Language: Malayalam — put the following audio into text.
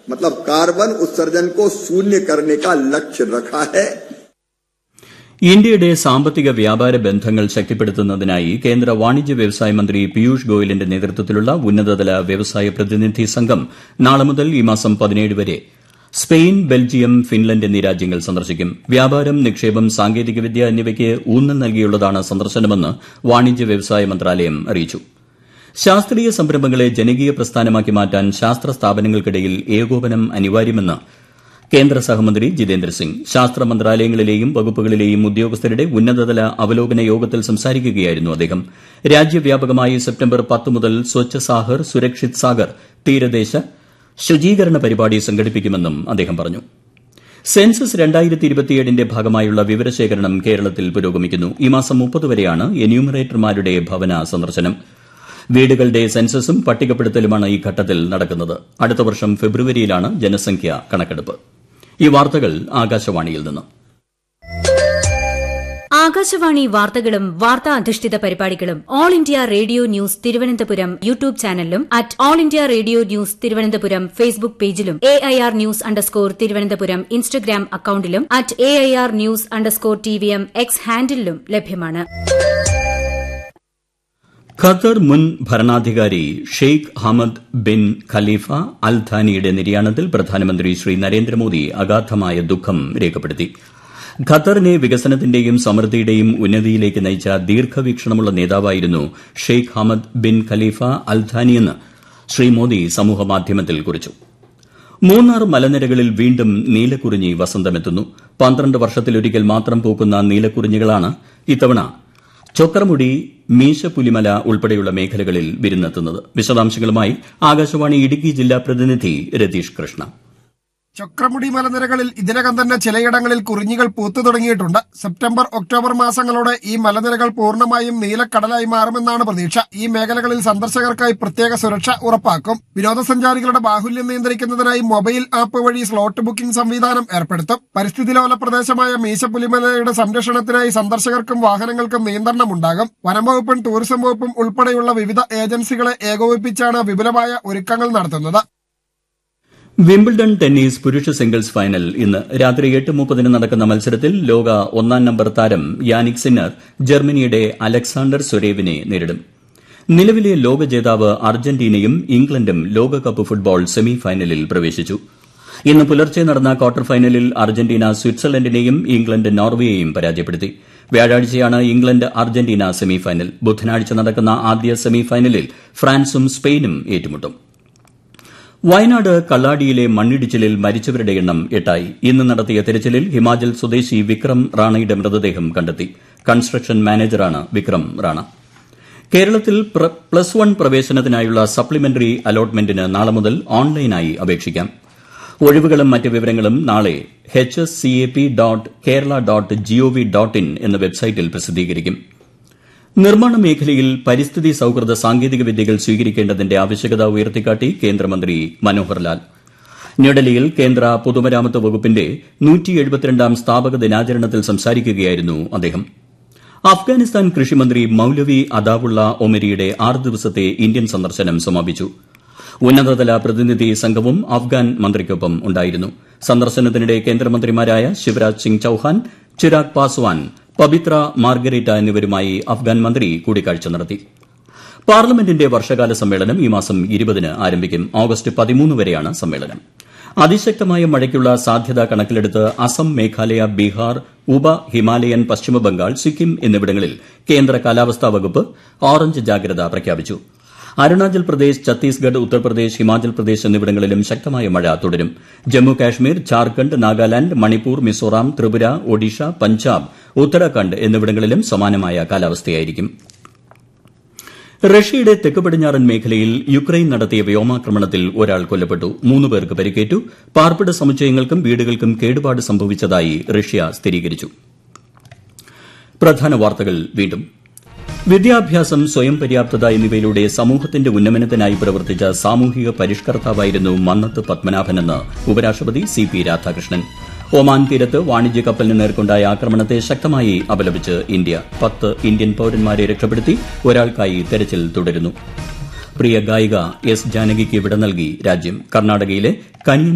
मतलब कार्बन उत्सर्जन को शून्य करने का लक्ष्य रखा है. ഇന്ത്യയുടെ സാമ്പത്തിക വ്യാപാര ബന്ധങ്ങൾ ശക്തിപ്പെടുത്തുന്നതിനായി കേന്ദ്ര വാണിജ്യ വ്യവസായ മന്ത്രി പീയൂഷ് ഗോയലിന്റെ നേതൃത്വത്തിലുള്ള ഉന്നതതല വ്യവസായ പ്രതിനിധി സംഘം നാളെ മുതൽ ഈ മാസം 17 വരെ സ്പെയിൻ, ബെൽജിയം, ഫിൻലൻഡ് എന്നീ രാജ്യങ്ങൾ സന്ദർശിക്കും. വ്യാപാരം, നിക്ഷേപം, സാങ്കേതികവിദ്യ എന്നിവയ്ക്ക് ഊന്നൽ നൽകിയുള്ളതാണ് സന്ദർശനമെന്ന് വാണിജ്യ വ്യവസായ മന്ത്രാലയം അറിയിച്ചു. ശാസ്ത്രീയ സംരംഭങ്ങളെ ജനകീയ പ്രസ്ഥാനമാക്കി മാറ്റാൻ ശാസ്ത്ര സ്ഥാപനങ്ങൾക്കിടയിൽ ഏകോപനം അനിവാര്യമെന്ന് കേന്ദ്ര സഹമന്ത്രി ജിതേന്ദ്ര സിംഗ്. ശാസ്ത്ര മന്ത്രാലയങ്ങളിലെയും വകുപ്പുകളിലെയും ഉദ്യോഗസ്ഥരുടെ ഉന്നതതല അവലോകന യോഗത്തിൽ സംസാരിക്കുകയായിരുന്നു അദ്ദേഹം. രാജ്യവ്യാപകമായി സെപ്റ്റംബർ 10 മുതൽ സ്വച്ഛ് സാഗർ സുരക്ഷിത് സാഗർ തീരദേശ ശുചീകരണ പരിപാടി സംഘടിപ്പിക്കുമെന്നും അദ്ദേഹം പറഞ്ഞു. സെൻസസ് 2027ന്റെ ഭാഗമായുള്ള വിവരശേഖരണം കേരളത്തിൽ പുരോഗമിക്കുന്നു. ഈ മാസം 30 വരെയാണ് എന്യൂമറേറ്റർമാരുടെ ഭവന സന്ദർശനം. വീടുകളുടെ സെൻസസും പട്ടികപ്പെടുത്തലുമാണ് ഈ ഘട്ടത്തിൽ നടക്കുന്നത്. അടുത്ത വർഷം ഫെബ്രുവരിയിലാണ് ജനസംഖ്യാ കണക്കെടുപ്പ്. ഈ വാർത്തകൾ ആകാശവാണിയിൽ നിന്ന്. ആകാശവാണി വാർത്തകളും വാർത്താ അധിഷ്ഠിത പരിപാടികളും all India radio news Thiruvananthapuram YouTube ചാനലിലും @all India radio news Thiruvananthapuram Facebook പേജിലും AIR ന്യൂസ് _ ഇൻസ്റ്റഗ്രാം അക്കൌണ്ടിലും @AIR ന്യൂസ് _ X ഹാൻഡിലും ലഭ്യമാണ്. ഖത്തർ മുൻ ഭരണാധികാരി ഷെയ്ഖ് ഹമദ് ബിൻ ഖലീഫ അൽ ഥാനിയുടെ നിര്യാണത്തിൽ പ്രധാനമന്ത്രി ശ്രീ നരേന്ദ്രമോദി അഗാധമായ ദുഃഖം രേഖപ്പെടുത്തി. ഖത്തറിനെ വികസനത്തിന്റെയും സമൃദ്ധിയുടെയും ഉന്നതിയിലേക്ക് നയിച്ച ദീർഘവീക്ഷണമുള്ള നേതാവായിരുന്നു ഷെയ്ഖ് ഹമദ് ബിൻ ഖലീഫ അൽ ഥാനിയെന്ന് ശ്രീ മോദി സമൂഹമാധ്യമത്തിൽ കുറിച്ചു. മൂന്നാർ മലനിരകളിൽ വീണ്ടും നീലക്കുറിഞ്ഞി വസന്തമെത്തുന്നു. 12 വർഷത്തിലൊരിക്കൽ മാത്രം പൂക്കുന്ന നീലക്കുറിഞ്ഞികളാണ് ഇത്തവണ ചൊക്രമുടി, മീശപ്പുലിമല ഉൾപ്പെടെയുള്ള മേഖലകളിൽ വിരുന്നെത്തുന്നത്. വിശദാംശങ്ങളുമായി ആകാശവാണി ഇടുക്കി ജില്ലാ പ്രതിനിധി രതീഷ് കൃഷ്ണ. ചൊക്രമുടി മലനിരകളിൽ ഇതിനകം തന്നെ ചിലയിടങ്ങളിൽ കുറിഞ്ഞികൾ പൂത്തു തുടങ്ങിയിട്ടുണ്ട്. സെപ്റ്റംബർ, ഒക്ടോബർ മാസങ്ങളോടെ ഈ മലനിരകൾ പൂർണ്ണമായും നീലക്കടലായി മാറുമെന്നാണ് പ്രതീക്ഷ. ഈ മേഖലകളിൽ സന്ദർശകർക്കായി പ്രത്യേക സുരക്ഷ ഉറപ്പാക്കും. വിനോദസഞ്ചാരികളുടെ ബാഹുല്യം നിയന്ത്രിക്കുന്നതിനായി മൊബൈൽ ആപ്പ് വഴി സ്ലോട്ട് ബുക്കിംഗ് സംവിധാനം ഏർപ്പെടുത്തും. പരിസ്ഥിതിലോല പ്രദേശമായ മീശപ്പുലിമലയുടെ സംരക്ഷണത്തിനായി സന്ദർശകർക്കും വാഹനങ്ങൾക്കും നിയന്ത്രണമുണ്ടാകും. വനംവകുപ്പും ടൂറിസം വകുപ്പും ഉൾപ്പെടെയുള്ള വിവിധ ഏജൻസികളെ ഏകോപിപ്പിച്ചാണ് വിപുലമായ ഒരുക്കങ്ങൾ നടത്തുന്നത്. വിംബിൾഡൺ ടെന്നീസ് പുരുഷ സിംഗിൾസ് ഫൈനൽ ഇന്ന് രാത്രി 8:30 നടക്കുന്ന മത്സരത്തിൽ ലോക 1-ാം നമ്പർ താരം യാനിക് സിന്നർ ജർമ്മനിയുടെ അലക്സാണ്ടർ സ്വരേവിനെ നേരിടും. നിലവിലെ ലോക ജേതാവ് അർജന്റീനയും ഇംഗ്ലണ്ടും ലോകകപ്പ് ഫുട്ബോൾ സെമി ഫൈനലിൽ പ്രവേശിച്ചു. ഇന്ന് പുലർച്ചെ നടന്ന ക്വാർട്ടർ ഫൈനലിൽ അർജന്റീന സ്വിറ്റ്സർലൻഡിനെയും ഇംഗ്ലണ്ട് നോർവേയെയും പരാജയപ്പെടുത്തി. വ്യാഴാഴ്ചയാണ് ഇംഗ്ലണ്ട് അർജന്റീന സെമി ഫൈനൽ. ബുധനാഴ്ച നടക്കുന്ന ആദ്യ സെമി ഫൈനലിൽ ഫ്രാൻസും സ്പെയിനും ഏറ്റുമുട്ടും. വയനാട് കള്ളാടിയിലെ മണ്ണിടിച്ചിലിൽ മരിച്ചവരുടെ എണ്ണം 8ആയി. ഇന്ന് നടത്തിയ തെരച്ചിലിൽ ഹിമാചൽ സ്വദേശി വിക്രം റാണയുടെ മൃതദേഹം കണ്ടെത്തി. കൺസ്ട്രക്ഷൻ മാനേജറാണ് വിക്രം റാണ. കേരളത്തിൽ +1 പ്രവേശനത്തിനായുള്ള സപ്ലിമെന്ററി അലോട്ട്മെന്റിന് നാളെ മുതൽ ഓൺലൈനായി അപേക്ഷിക്കാം. ഒഴിവുകളും മറ്റ് വിവരങ്ങളും നാളെ hscap.kerala.gov.in എന്ന വെബ്സൈറ്റിൽ പ്രസിദ്ധീകരിക്കും. നിർമ്മാണ മേഖലയിൽ പരിസ്ഥിതി സൌഹൃദ സാങ്കേതിക വിദ്യകൾ സ്വീകരിക്കേണ്ടതിന്റെ ആവശ്യകത ഉയർത്തിക്കാട്ടി കേന്ദ്രമന്ത്രി മനോഹർ ലാൽ. ന്യൂഡൽഹിയിൽ കേന്ദ്ര പൊതുമരാമത്ത് വകുപ്പിന്റെ 172ാം സ്ഥാപക ദിനാചരണത്തിൽ സംസാരിക്കുകയായിരുന്നു അദ്ദേഹം. അഫ്ഗാനിസ്ഥാൻ കൃഷിമന്ത്രി മൌലവി അദാവുള്ള ഒമരിയുടെ 6 ദിവസത്തെ ഇന്ത്യൻ സന്ദർശനം സമാപിച്ചു. ഉന്നതതല പ്രതിനിധി സംഘവും അഫ്ഗാൻ മന്ത്രിക്കൊപ്പം ഉണ്ടായിരുന്നു. സന്ദർശനത്തിനിടെ കേന്ദ്രമന്ത്രിമാരായ ശിവരാജ് സിംഗ് ചൌഹാൻ, ചിരാഗ് പാസ്വാൻ, പബിത്ര മാർഗരേറ്റ എന്നിവരുമായി അഫ്ഗാൻ മന്ത്രി കൂടിക്കാഴ്ച നടത്തി. പാർലമെന്റിന്റെ വർഷകാല സമ്മേളനം ഈ മാസം 20-ന് ആരംഭിക്കും. ഓഗസ്റ്റ് 13 വരെയാണ് സമ്മേളനം. അതിശക്തമായ മഴയ്ക്കുള്ള സാധ്യത കണക്കിലെടുത്ത് അസം, മേഘാലയ, ബീഹാർ, ഉപ ഹിമാലയൻ, പശ്ചിമബംഗാൾ, സിക്കിം എന്നിവിടങ്ങളിൽ കേന്ദ്ര കാലാവസ്ഥാ വകുപ്പ് ഓറഞ്ച് ജാഗ്രത പ്രഖ്യാപിച്ചു. അരുണാചൽ പ്രദേശ്, ഛത്തീസ്ഗഡ്, ഉത്തർപ്രദേശ്, ഹിമാചൽ പ്രദേശ് എന്നിവിടങ്ങളിലും ശക്തമായ മഴ തുടരും. ജമ്മു കാശ്മീർ, ഝാർഖണ്ഡ്, നാഗാലാന്റ്, മണിപ്പൂർ, മിസോറാം, ത്രിപുര, ഒഡീഷ, പഞ്ചാബ്, ഉത്തരാഖണ്ഡ് എന്നിവിടങ്ങളിലും സമാനമായ കാലാവസ്ഥയായിരിക്കും. റഷ്യയുടെ തെക്ക് പടിഞ്ഞാറൻ മേഖലയിൽ യുക്രൈൻ നടത്തിയ വ്യോമാക്രമണത്തിൽ ഒരാൾ കൊല്ലപ്പെട്ടു. 3 പേർക്ക് പരിക്കേറ്റു. പാർപ്പിട സമുച്ചയങ്ങൾക്കും വീടുകൾക്കും കേടുപാട് സംഭവിച്ചതായി റഷ്യ സ്ഥിരീകരിച്ചു. പ്രധാന വാർത്തകൾ വീണ്ടും. വിദ്യാഭ്യാസം, സ്വയം പര്യാപ്തത എന്നിവയിലൂടെ സമൂഹത്തിന്റെ ഉന്നമനത്തിനായി പ്രവർത്തിച്ച സാമൂഹിക പരിഷ്കർത്താവായിരുന്നു മന്നത്ത് പത്മനാഭനെന്ന് ഉപരാഷ്ട്രപതി CP രാധാകൃഷ്ണൻ. ഒമാൻ തീരത്ത് വാണിജ്യ കപ്പലിന് നേർക്കുണ്ടായ ആക്രമണത്തെ ശക്തമായി അപലപിച്ച് ഇന്ത്യ. 10 ഇന്ത്യൻ പൌരന്മാരെ രക്ഷപ്പെടുത്തി. ഒരാൾക്കായി തെരച്ചിൽ തുടരുന്നു. പ്രിയ ഗായിക S ജാനകിക്ക് വിട നൽകി രാജ്യം. കർണാടകയിലെ കനിയൻ